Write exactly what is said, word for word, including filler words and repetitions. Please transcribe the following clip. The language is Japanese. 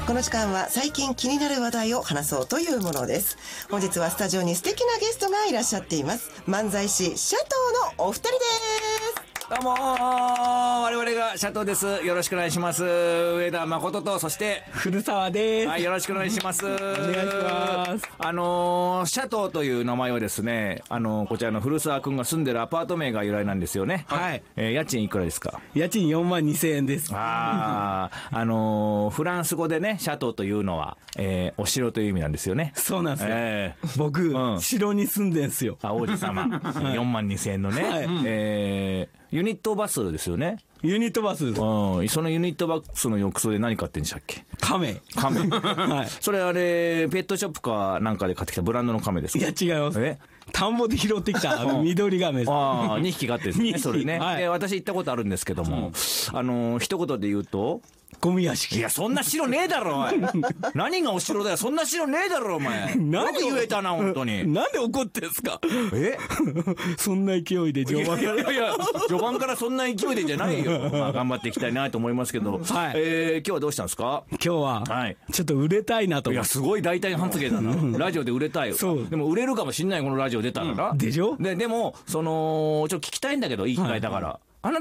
この時間は最近気になる話題を話そうというものです。本日はスタジオに素敵なゲストがいらっしゃっています。漫才師シャトーのお二人です。 どうもー、我々がシャトーです。よろしくお願いします。上田誠と、そして古澤です。 はい、よろしくお願いします。お願いします。 あのー、シャトーという名前はですね、あのー、こちらの古澤くんが住んでるアパート名が由来なんですよね。 はい。 えー、家賃いくらですか？ 家賃よんまんにせんえんです。 ああ、あのー、フランス語でね、シャトーというのは、えー、お城という意味なんですよね。 そうなんですよ。 えー、 僕、うん、城に住んでんすよ。 あ、王子様。よんまんにせんえんのね。はい、えー、ユニットバスですよね。 ユニットバスです。 うん。そのユニットバスの浴槽で何買ってんでしたっけ？ 亀。 亀。はい。それあれ、ペットショップかなんかで買ってきたブランドの亀ですか？ いや、違います。え？田んぼで拾ってきた緑亀です。 ああ、にひき飼ってるんですね。それね。はい、で、私行ったことあるんですけども、うん、あの、一言で言うと、 ゴミ屋敷。 いや、そんな城ねえだろ、お前。何がお城だよ。そんな城ねえだろ、お前。何言えたな、本当に。 なんで怒ってんすか？ えそんな勢いで序盤から。 いやいや、序盤からそんな勢いでじゃないよ。まあ、頑張っていきたいなと思いますけど。はい。えー、今日はどうしたんですか？ 今日は、はい。ちょっと売れたいなと思って。 いや、すごい大胆発言だな。ラジオで売れたいよ。そう。でも売れるかもしんない、このラジオ出たらな。 でしょ？ で、でも、その、ちょっと聞きたいんだけど、いい機会だから。